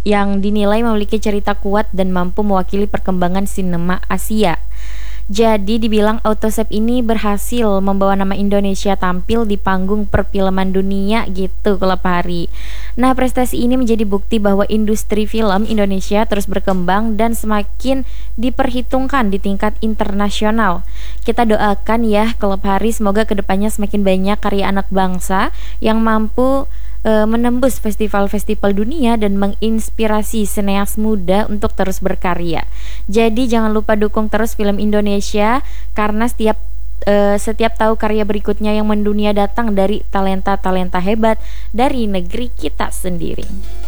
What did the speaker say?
yang dinilai memiliki cerita kuat dan mampu mewakili perkembangan sinema Asia. Jadi dibilang Autosave ini berhasil membawa nama Indonesia tampil di panggung perfilman dunia gitu kalau Pak Hari. Nah, prestasi ini menjadi bukti bahwa industri film Indonesia terus berkembang dan semakin diperhitungkan di tingkat internasional. Kita doakan ya kalau Pak Hari, semoga kedepannya semakin banyak karya anak bangsa yang mampu menembus festival-festival dunia dan menginspirasi sineas muda untuk terus berkarya. Jadi jangan lupa dukung terus film Indonesia karena setiap tahu karya berikutnya yang mendunia datang dari talenta-talenta hebat dari negeri kita sendiri.